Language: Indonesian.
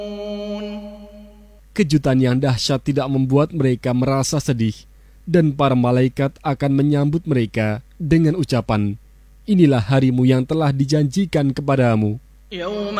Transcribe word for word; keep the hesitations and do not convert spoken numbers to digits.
Kejutan yang dahsyat tidak membuat mereka merasa sedih, dan para malaikat akan menyambut mereka dengan ucapan, inilah harimu yang telah dijanjikan kepadamu. يوم